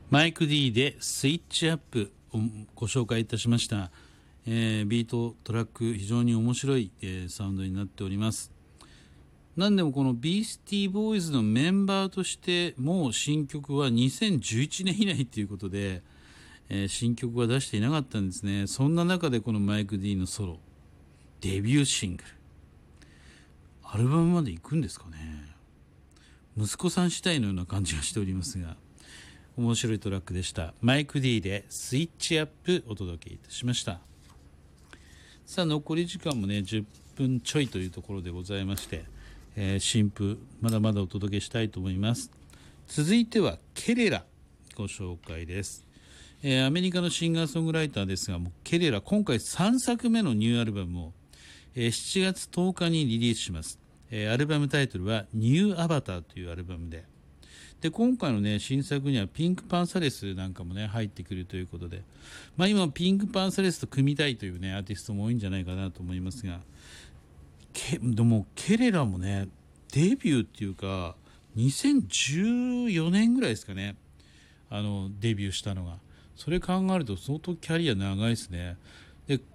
マイク D でスイッチアップをご紹介いたしました。ビートトラック非常に面白い、サウンドになっております。なんでもこのビースティーボーイズのメンバーとしてもう新曲は2011年以内ということで、新曲は出していなかったんですね。そんな中でこのマイク D のソロデビューシングルアルバムまで行くんですかね。息子さん次第のような感じがしておりますが、面白いトラックでした。マイク D でスイッチアップお届けいたしました。さあ残り時間もね10分ちょいというところでございまして、新譜まだまだお届けしたいと思います。続いてはケレラご紹介です。アメリカのシンガーソングライターですが、もうケレラ今回3作目のニューアルバムを、7月10日にリリースします。アルバムタイトルはニューアバターというアルバムで、今回のね新作にはピンクパンサレスなんかもね入ってくるということで、今ピンクパンサレスと組みたいというねアーティストも多いんじゃないかなと思いますが、でもケレラもねデビューっていうか2014年ぐらいですかね、デビューしたのが。それ考えると相当キャリア長いですね。で